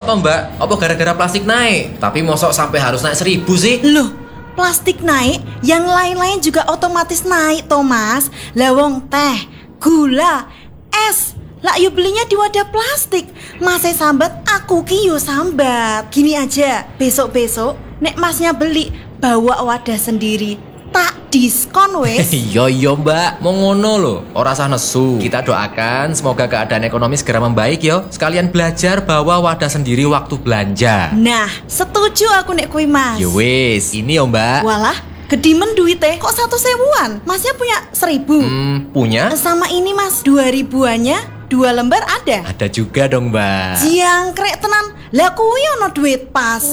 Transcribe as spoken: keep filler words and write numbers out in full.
toh mbak? Apa gara-gara plastik naik? Tapi mosok sampai harus naik seribu sih? Loh, plastik naik, yang lain-lain juga otomatis naik toh mas. Lawong teh, gula, es, lah yuk belinya di wadah plastik. Masnya sambat, aku ki yo sambat. Gini aja, besok-besok nek masnya beli, bawa wadah sendiri, tak diskon wes. Yo yo mbak, mau ngono loh, ora sah nesu. Kita doakan semoga keadaan ekonomi segera membaik yo. Sekalian belajar bawa wadah sendiri waktu belanja. Nah, setuju aku nek kui mas. Yo wis, ini yo mbak. Walah, gedimen duitnya kok satu sewuan. Masnya punya seribu. Hmm, punya? Sama ini mas, dua ribuannya dua lembar ada. Ada juga dong mbak. Jangkrik tenan, lah kuwi ono duit pas.